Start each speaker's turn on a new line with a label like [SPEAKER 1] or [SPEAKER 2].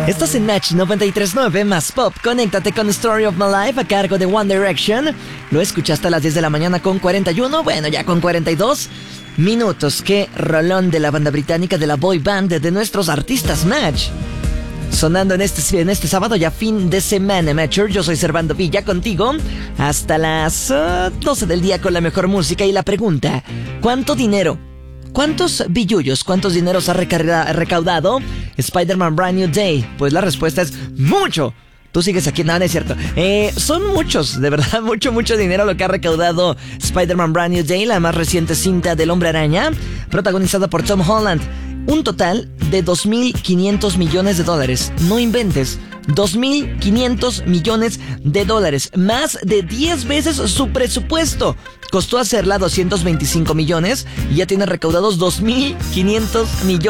[SPEAKER 1] Estás en Match 93.9 más Pop. Conéctate con Story of My Life a cargo de One Direction. Lo escuchaste a las 10 de la mañana con 41, bueno, ya con 42 minutos. Qué rolón de la banda británica, de la boy band, de nuestros artistas Match. Sonando en este sábado, ya fin de semana, Matcher. Yo soy Servando Villa, contigo hasta las 12 del día con la mejor música. Y la pregunta: ¿cuánto dinero? ¿Cuántos billullos, cuántos dineros ha recaudado Spider-Man Brand New Day? Pues la respuesta es mucho. Tú sigues aquí, no es cierto. Son muchos, de verdad, mucho dinero lo que ha recaudado Spider-Man Brand New Day, la más reciente cinta del Hombre Araña, protagonizada por Tom Holland. Un total de 2.500 millones de dólares. No inventes. 2.500 millones de dólares. Más de 10 veces su presupuesto. Costó hacerla 225 millones y ya tiene recaudados 2.500 millones.